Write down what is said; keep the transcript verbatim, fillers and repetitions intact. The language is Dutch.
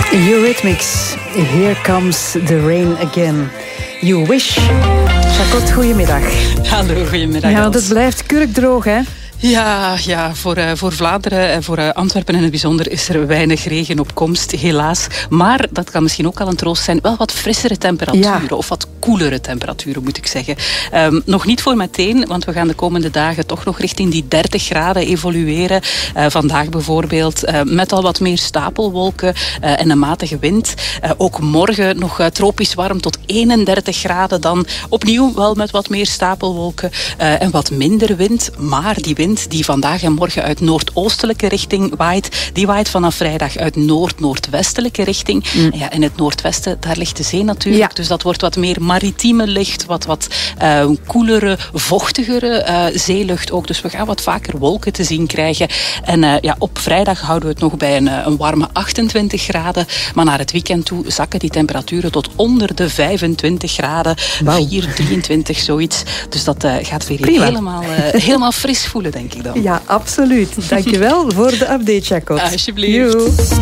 Eurythmics, Here Comes the Rain Again. You Wish. Jacot, goedemiddag. Hallo, goedemiddag. Ja, want het blijft kurkdroog, hè? Ja, ja voor, uh, voor Vlaanderen en voor uh, Antwerpen in het bijzonder is er weinig regen op komst, helaas. Maar dat kan misschien ook al een troost zijn. Wel wat frissere temperaturen, ja. Of wat koelere temperaturen, moet ik zeggen. Um, nog niet voor meteen, want we gaan de komende dagen toch nog richting die dertig graden evolueren. Uh, vandaag bijvoorbeeld uh, met al wat meer stapelwolken uh, en een matige wind. Uh, ook morgen nog uh, tropisch warm tot eenendertig graden. Dan opnieuw wel met wat meer stapelwolken uh, en wat minder wind. Maar die wind die vandaag en morgen uit noordoostelijke richting waait, die waait vanaf vrijdag uit noord-noordwestelijke richting. Mm. En ja, in het noordwesten, daar ligt de zee natuurlijk. Ja. Dus dat wordt wat meer maritieme lucht, wat, wat uh, koelere, vochtigere uh, zeelucht ook. Dus we gaan wat vaker wolken te zien krijgen. En uh, ja, op vrijdag houden we het nog bij een, een warme achtentwintig graden. Maar naar het weekend toe zakken die temperaturen tot onder de vijfentwintig graden. Wow. vier, drieëntwintig, zoiets. Dus dat uh, gaat weer helemaal, uh, helemaal fris voelen, denk ik dan. Ja, absoluut. Dankjewel voor de update, Jacot. Alsjeblieft.